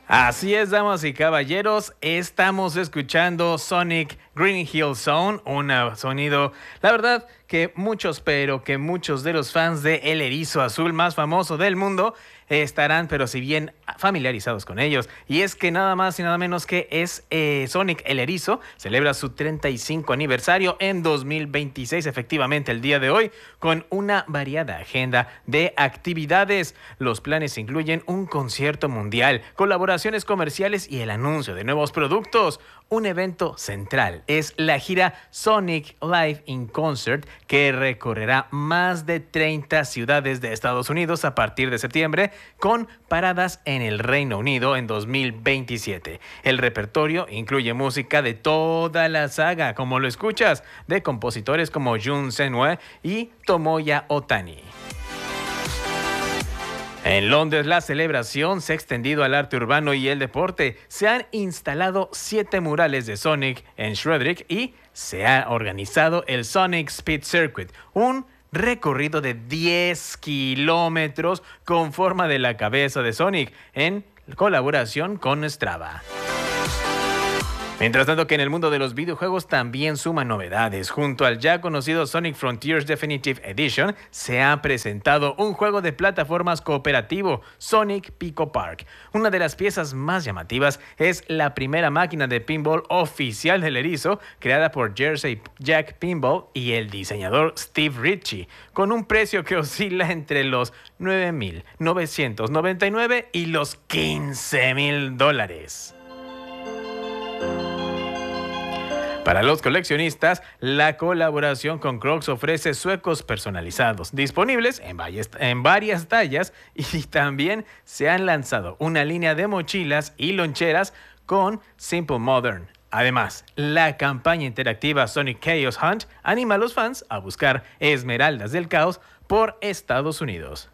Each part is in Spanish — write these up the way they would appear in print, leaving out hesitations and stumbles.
Así es, damas y caballeros, estamos escuchando Sonic Green Hill Zone, un sonido, la verdad, que muchos de los fans de El Erizo Azul más famoso del mundo estarán, pero si bien familiarizados con ellos. Y es que nada más y nada menos que es Sonic el Erizo, celebra su 35 aniversario en 2026, efectivamente el día de hoy, con una variada agenda de actividades. Los planes incluyen un concierto mundial, colaboraciones comerciales y el anuncio de nuevos productos. Un evento central es la gira Sonic Live in Concert, que recorrerá más de 30 ciudades de Estados Unidos a partir de septiembre, con paradas en el Reino Unido en 2027. El repertorio incluye música de toda la saga, como lo escuchas, de compositores como Jun Senue y Tomoya Otani. En Londres, la celebración se ha extendido al arte urbano y el deporte. Se han instalado 7 murales de Sonic en Shoreditch y se ha organizado el Sonic Speed Circuit, un recorrido de 10 kilómetros con forma de la cabeza de Sonic, en colaboración con Strava. Mientras tanto que en el mundo de los videojuegos también suman novedades. Junto al ya conocido Sonic Frontiers Definitive Edition, se ha presentado un juego de plataformas cooperativo, Sonic Pico Park. Una de las piezas más llamativas es la primera máquina de pinball oficial del Erizo, creada por Jersey Jack Pinball y el diseñador Steve Ritchie, con un precio que oscila entre los $9,999 y los $15,000. Para los coleccionistas, la colaboración con Crocs ofrece suecos personalizados, disponibles en varias tallas, y también se han lanzado una línea de mochilas y loncheras con Simple Modern. Además, la campaña interactiva Sonic Chaos Hunt anima a los fans a buscar esmeraldas del caos por Estados Unidos.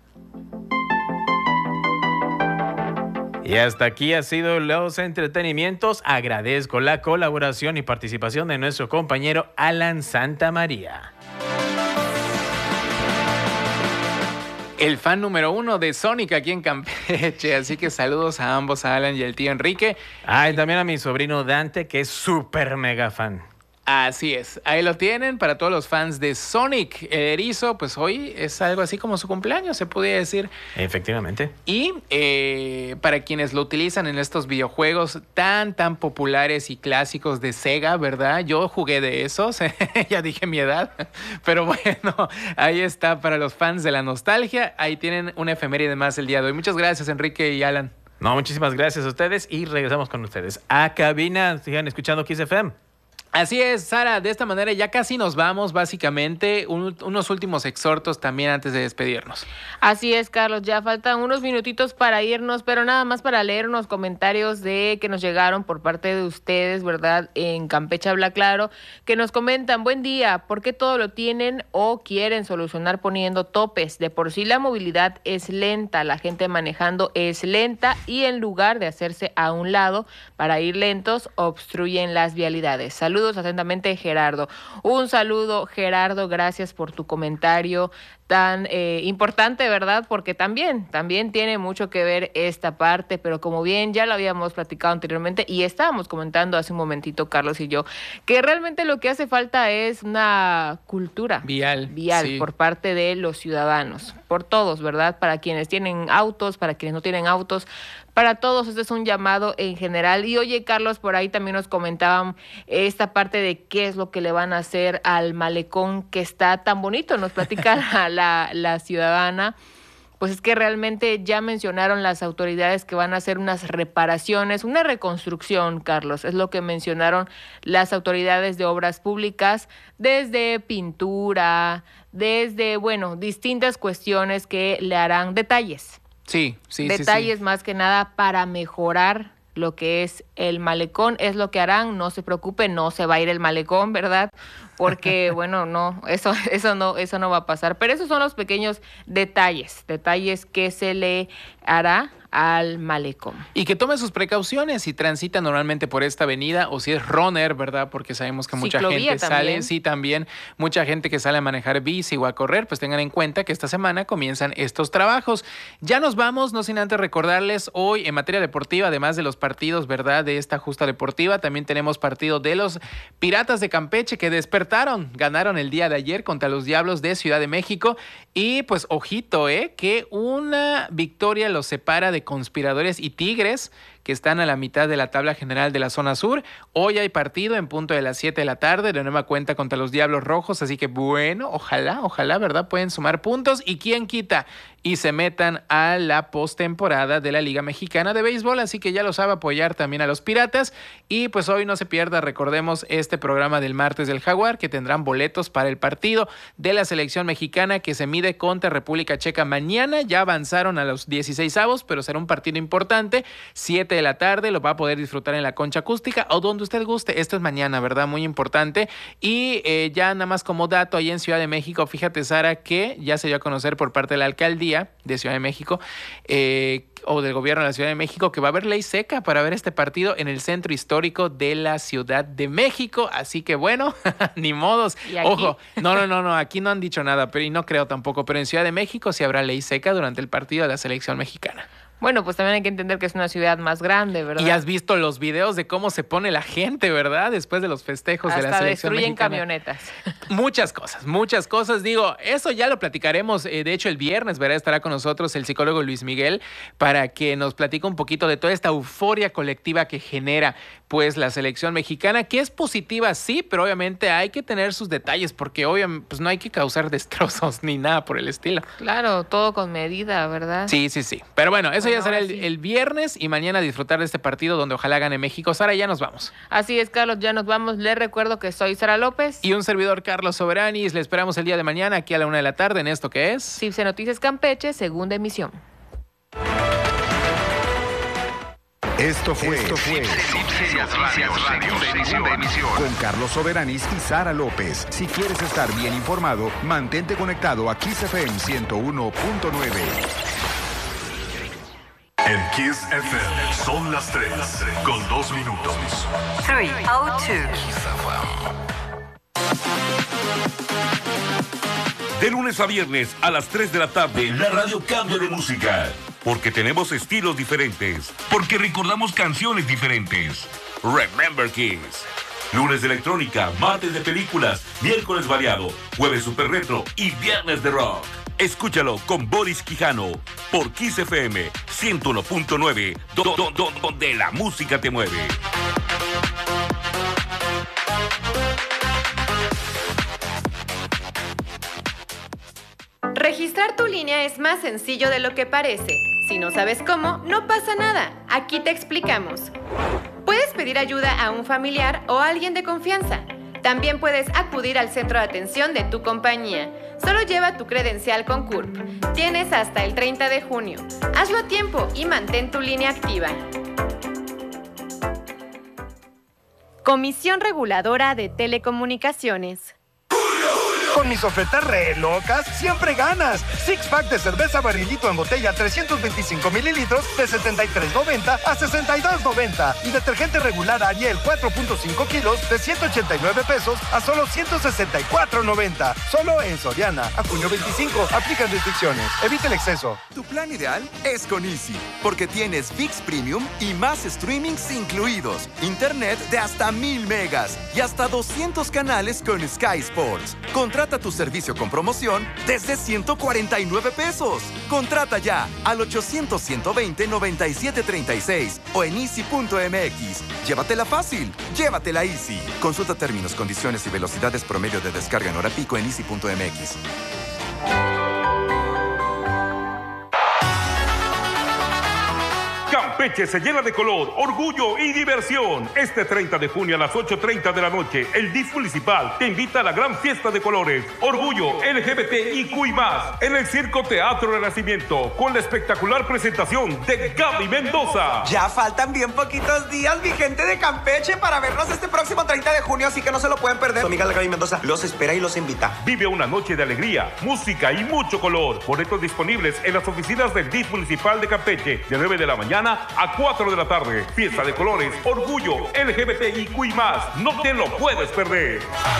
Y hasta aquí ha sido los entretenimientos. Agradezco la colaboración y participación de nuestro compañero Alan Santamaría. El fan número 1 de Sonic aquí en Campeche, así que saludos a ambos, a Alan y al tío Enrique. Y también a mi sobrino Dante, que es súper mega fan. Así es, ahí lo tienen para todos los fans de Sonic. El Erizo, pues hoy es algo así como su cumpleaños, se podría decir. Efectivamente. Y para quienes lo utilizan en estos videojuegos tan populares y clásicos de Sega, ¿verdad? Yo jugué de esos, ya dije mi edad, pero bueno, ahí está para los fans de la nostalgia. Ahí tienen una efeméride más el día de hoy. Muchas gracias, Enrique y Alan. No, muchísimas gracias a ustedes y regresamos con ustedes a cabina. Sigan escuchando Kiss FM. Así es, Sara, de esta manera ya casi nos vamos, básicamente. Unos últimos exhortos también antes de despedirnos. Así es, Carlos, ya faltan unos minutitos para irnos, pero nada más para leer unos comentarios que nos llegaron por parte de ustedes, ¿verdad? En Campeche Habla Claro, que nos comentan: buen día, ¿por qué todo lo tienen o quieren solucionar poniendo topes? De por sí la movilidad es lenta, la gente manejando es lenta y en lugar de hacerse a un lado para ir lentos, obstruyen las vialidades. Saludos atentamente, Gerardo. Un saludo, Gerardo, gracias por tu comentario tan importante, ¿verdad? Porque también tiene mucho que ver esta parte, pero como bien ya lo habíamos platicado anteriormente y estábamos comentando hace un momentito, Carlos y yo, que realmente lo que hace falta es una cultura vial sí, por parte de los ciudadanos, por todos, ¿verdad? Para quienes tienen autos, para quienes no tienen autos, para todos. Este es un llamado en general. Y oye, Carlos, por ahí también nos comentaban esta parte de qué es lo que le van a hacer al malecón que está tan bonito. Nos platica la ciudadana. Pues es que realmente ya mencionaron las autoridades que van a hacer unas reparaciones, una reconstrucción, Carlos. Es lo que mencionaron las autoridades de obras públicas, desde pintura, desde, distintas cuestiones que le harán detalles. Sí. Detalles más que nada para mejorar lo que es el malecón, es lo que harán. No se preocupe, no se va a ir el malecón, ¿verdad? Porque, no, eso no va a pasar. Pero esos son los pequeños detalles que se le hará al malecón. Y que tome sus precauciones si transita normalmente por esta avenida o si es runner, ¿verdad? Porque sabemos que mucha Ciclovía gente también. sale, sí, también mucha gente que sale a manejar bici o a correr, pues tengan en cuenta que esta semana comienzan estos trabajos. Ya nos vamos, no sin antes recordarles, hoy en materia deportiva, además de los partidos, ¿verdad? De esta justa deportiva, también tenemos partido de los Piratas de Campeche que despertaron, ganaron el día de ayer contra los Diablos de Ciudad de México y pues ojito, que una victoria los separa de Conspiradores y Tigres, que están a la mitad de la tabla general de la zona sur. Hoy hay partido en punto de las 7 de la tarde, de nueva cuenta contra los Diablos Rojos, así que bueno, ojalá, ¿verdad? Pueden sumar puntos y quién quita y se metan a la postemporada de la Liga Mexicana de Béisbol, así que ya lo sabe, apoyar también a los Piratas. Y pues hoy no se pierda, recordemos este programa del martes del Jaguar, que tendrán boletos para el partido de la selección mexicana que se mide contra República Checa mañana. Ya avanzaron a los 16avos, pero será un partido importante, 7 de la tarde, lo va a poder disfrutar en la Concha Acústica o donde usted guste. Esto es mañana, ¿verdad? Muy importante. Y ya nada más como dato, ahí en Ciudad de México, fíjate, Sara, que ya se dio a conocer por parte de la alcaldía de Ciudad de México o del gobierno de la Ciudad de México que va a haber ley seca para ver este partido en el centro histórico de la Ciudad de México. Así que bueno, ni modos. Ojo, no, aquí no han dicho nada, pero y no creo tampoco, pero en Ciudad de México sí habrá ley seca durante el partido de la selección mexicana. Bueno, pues también hay que entender que es una ciudad más grande, ¿verdad? Y has visto los videos de cómo se pone la gente, ¿verdad? Después de los festejos de la selección mexicana. Hasta destruyen camionetas. Muchas cosas. Digo, eso ya lo platicaremos. De hecho, el viernes, ¿verdad? Estará con nosotros el psicólogo Luis Miguel para que nos platique un poquito de toda esta euforia colectiva que genera, pues, la selección mexicana, que es positiva, sí, pero obviamente hay que tener sus detalles porque obviamente pues, no hay que causar destrozos ni nada por el estilo. Claro, todo con medida, ¿verdad? Sí. Pero bueno, eso ya será el viernes y mañana disfrutar de este partido donde ojalá gane México. Sara, ya nos vamos. Así es, Carlos, ya nos vamos. Les recuerdo que soy Sara López. Y un servidor, Carlos Soberanis. Le esperamos el día de mañana aquí a la 1 de la tarde en esto que es... CIPSE Noticias Campeche, segunda emisión. Esto fue segunda emisión con Carlos Soberanis y Sara López. Si quieres estar bien informado, mantente conectado a Kiss FM 101.9. En Kiss FM son las 3 con 2 minutos. 3:02. De lunes a viernes a las 3 de la tarde, la radio cambia de música. Porque tenemos estilos diferentes. Porque recordamos canciones diferentes. Remember Kiss. Lunes de electrónica, martes de películas, miércoles variado, jueves super retro y viernes de rock. Escúchalo con Boris Quijano por Kiss FM 101.9, donde la música te mueve. Registrar tu línea es más sencillo de lo que parece. Si no sabes cómo, no pasa nada. Aquí te explicamos. Puedes pedir ayuda a un familiar o a alguien de confianza. También puedes acudir al centro de atención de tu compañía. Solo lleva tu credencial con CURP. Tienes hasta el 30 de junio. Hazlo a tiempo y mantén tu línea activa. Comisión Reguladora de Telecomunicaciones. Con mis ofertas re locas, siempre ganas. Six pack de cerveza barrilito en botella 325 mililitros de $73.90 a $62.90. Y detergente regular Ariel 4.5 kilos de $189 a solo $164.90. Solo en Soriana. A junio 25. Aplican restricciones. Evita el exceso. Tu plan ideal es con Easy, porque tienes ViX Premium y más streamings incluidos. Internet de hasta 1000 megas y hasta 200 canales con Sky Sports. Contrata tu servicio con promoción desde $149. Contrata ya al 800-120-9736 o en easy.mx. Llévatela fácil, llévatela Easy. Consulta términos, condiciones y velocidades promedio de descarga en hora pico en easy.mx. Campeche se llena de color, orgullo y diversión. Este 30 de junio a las 8:30 de la noche, el DIF municipal te invita a la gran fiesta de colores, orgullo LGBTIQ+, en el Circo Teatro Renacimiento, con la espectacular presentación de Gaby Mendoza. Ya faltan bien poquitos días, mi gente de Campeche, para vernos este próximo 30 de junio, así que no se lo pueden perder. Su amiga Gaby Mendoza los espera y los invita. Vive una noche de alegría, música y mucho color. Boletos disponibles en las oficinas del DIF municipal de Campeche, de 9 de la mañana a 4 de la tarde. Fiesta de colores, orgullo LGBTIQ+. No te lo puedes perder.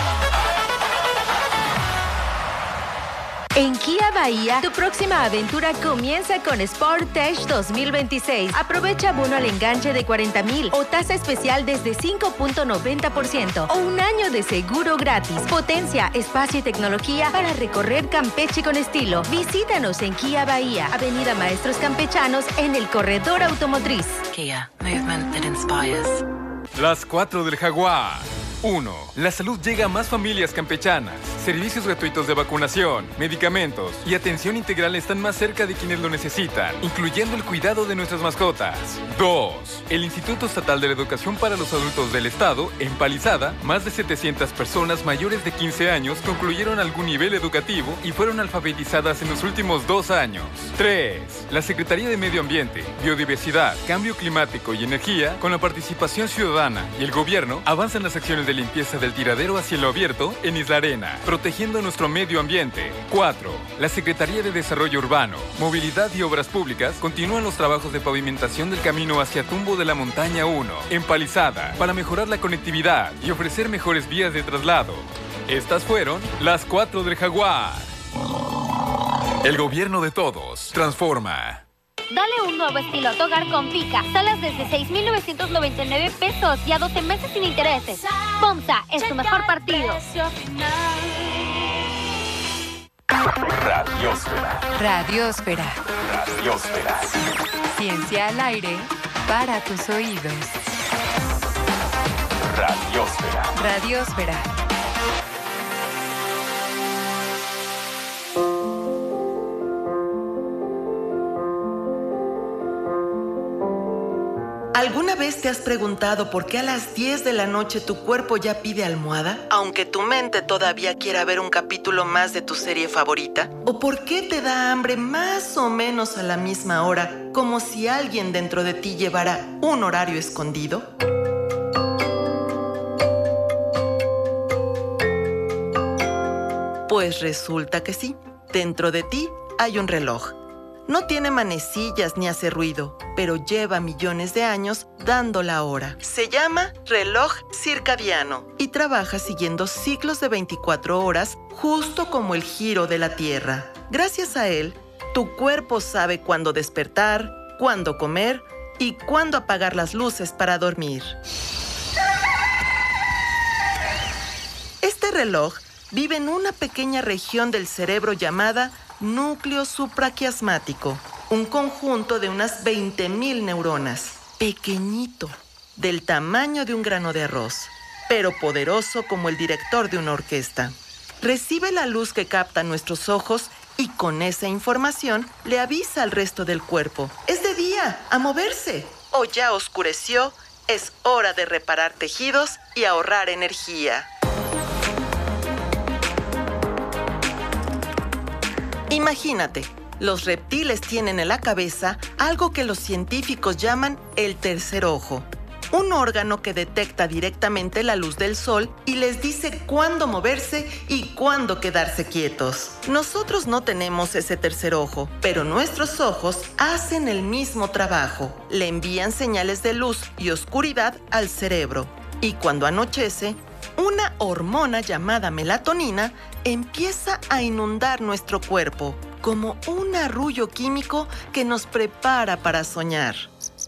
En Kia Bahía, tu próxima aventura comienza con Sportage 2026. Aprovecha bono al enganche de 40,000 o tasa especial desde 5.90% o un año de seguro gratis. Potencia, espacio y tecnología para recorrer Campeche con estilo. Visítanos en Kia Bahía, Avenida Maestros Campechanos, en el Corredor Automotriz. Kia, movement that inspires. Las 4 del Jaguar. 1. La salud llega a más familias campechanas. Servicios gratuitos de vacunación, medicamentos y atención integral están más cerca de quienes lo necesitan, incluyendo el cuidado de nuestras mascotas. 2. El Instituto Estatal de la Educación para los Adultos del Estado, en Palizada, más de 700 personas mayores de 15 años concluyeron algún nivel educativo y fueron alfabetizadas en los últimos 2 años. 3. La Secretaría de Medio Ambiente, Biodiversidad, Cambio Climático y Energía, con la participación ciudadana y el gobierno, avanzan las acciones de limpieza del tiradero a cielo abierto en Isla Arena, protegiendo nuestro medio ambiente. 4. La Secretaría de Desarrollo Urbano, Movilidad y Obras Públicas continúan los trabajos de pavimentación del camino hacia Tumbo de la Montaña 1, en Palizada, para mejorar la conectividad y ofrecer mejores vías de traslado. Estas fueron las 4 del Jaguar. El gobierno de todos transforma. Dale un nuevo estilo a tu hogar con Pica. Salas desde 6,999 pesos y a 12 meses sin intereses. FOMSA es tu mejor partido. Radiosfera. Radiosfera. Radiosfera. Ciencia al aire para tus oídos. Radiosfera. Radiosfera. ¿Alguna vez te has preguntado por qué a las 10 de la noche tu cuerpo ya pide almohada, aunque tu mente todavía quiera ver un capítulo más de tu serie favorita? ¿O por qué te da hambre más o menos a la misma hora, como si alguien dentro de ti llevara un horario escondido? Pues resulta que sí, dentro de ti hay un reloj. No tiene manecillas ni hace ruido, pero lleva millones de años dando la hora. Se llama reloj circadiano y trabaja siguiendo ciclos de 24 horas, justo como el giro de la Tierra. Gracias a él, tu cuerpo sabe cuándo despertar, cuándo comer y cuándo apagar las luces para dormir. Este reloj vive en una pequeña región del cerebro llamada núcleo supraquiasmático, un conjunto de unas 20,000 neuronas, pequeñito, del tamaño de un grano de arroz, pero poderoso como el director de una orquesta. Recibe la luz que captan nuestros ojos y con esa información le avisa al resto del cuerpo: es de día, a moverse, o ya oscureció, es hora de reparar tejidos y ahorrar energía. Imagínate, los reptiles tienen en la cabeza algo que los científicos llaman el tercer ojo, un órgano que detecta directamente la luz del sol y les dice cuándo moverse y cuándo quedarse quietos. Nosotros no tenemos ese tercer ojo, pero nuestros ojos hacen el mismo trabajo. Le envían señales de luz y oscuridad al cerebro. Y cuando anochece, una hormona llamada melatonina empieza a inundar nuestro cuerpo, como un arrullo químico que nos prepara para soñar.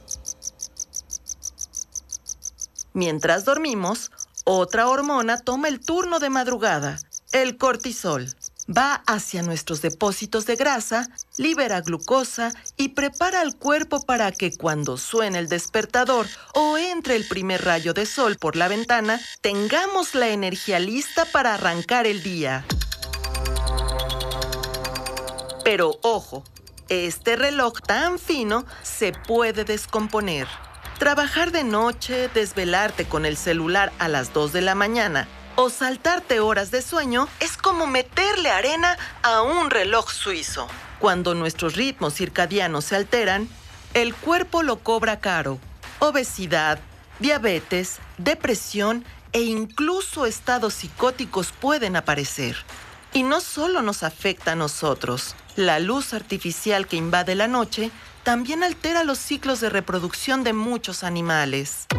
Mientras dormimos, otra hormona toma el turno de madrugada, el cortisol. Va hacia nuestros depósitos de grasa, libera glucosa y prepara al cuerpo para que cuando suene el despertador o entre el primer rayo de sol por la ventana, tengamos la energía lista para arrancar el día. Pero ojo, Este reloj tan fino se puede descomponer. Trabajar de noche, desvelarte con el celular a las 2 de la mañana o saltarte horas de sueño es como meterle arena a un reloj suizo. Cuando nuestros ritmos circadianos se alteran, el cuerpo lo cobra caro. Obesidad, diabetes, depresión e incluso estados psicóticos pueden aparecer. Y no solo nos afecta a nosotros. La luz artificial que invade la noche también altera los ciclos de reproducción de muchos animales.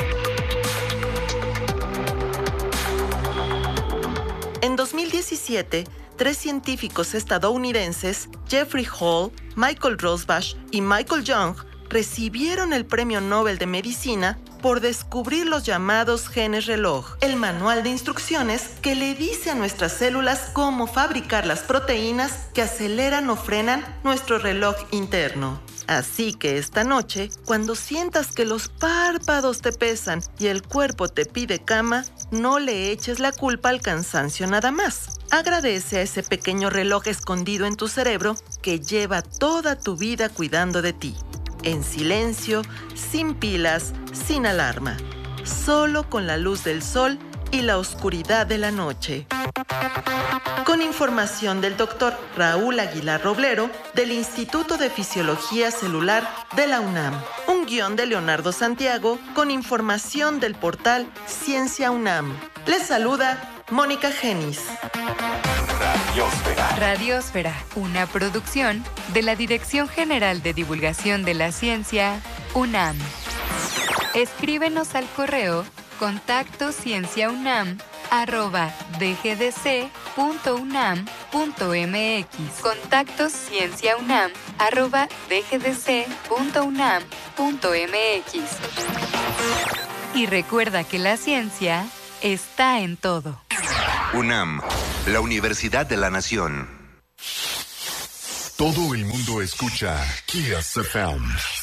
En 2017, 3 científicos estadounidenses, Jeffrey Hall, Michael Rosbash y Michael Young, recibieron el Premio Nobel de Medicina por descubrir los llamados genes reloj, el manual de instrucciones que le dice a nuestras células cómo fabricar las proteínas que aceleran o frenan nuestro reloj interno. Así que esta noche, cuando sientas que los párpados te pesan y el cuerpo te pide cama, no le eches la culpa al cansancio nada más. Agradece a ese pequeño reloj escondido en tu cerebro que lleva toda tu vida cuidando de ti. En silencio, sin pilas, sin alarma. Solo con la luz del sol y la oscuridad de la noche. Con información del Dr. Raúl Aguilar Roblero del Instituto de Fisiología Celular de la UNAM. Un guión de Leonardo Santiago con información del portal Ciencia UNAM. Les saluda Mónica Genis. Radiosfera, una producción de la Dirección General de Divulgación de la Ciencia, UNAM. Escríbenos al correo contactoscienciaunam@dgdc.unam.mx. contactoscienciaunam@dgdc.unam.mx. Y recuerda que la ciencia está en todo. UNAM, la Universidad de la Nación. Todo el mundo escucha Kiss FM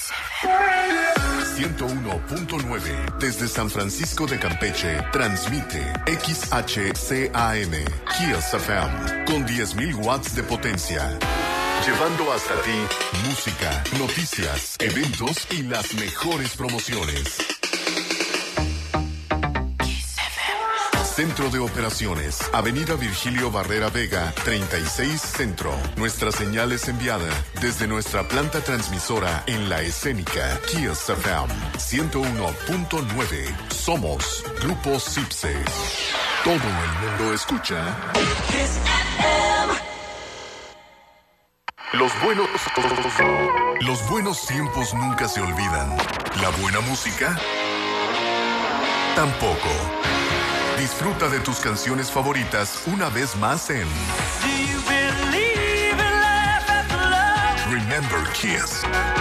101.9 desde San Francisco de Campeche. Transmite XHCAM Kiss FM con 10.000 watts de potencia. Llevando hasta ti música, noticias, eventos y las mejores promociones. Centro de Operaciones, Avenida Virgilio Barrera Vega, 36 Centro. Nuestra señal es enviada desde nuestra planta transmisora en La Escénica, Kiss FM 101.9. Somos Grupo Cipse. Todo el mundo escucha Kiss FM. Los buenos tiempos nunca se olvidan. La buena música tampoco. Disfruta de tus canciones favoritas una vez más en Remember Kiss.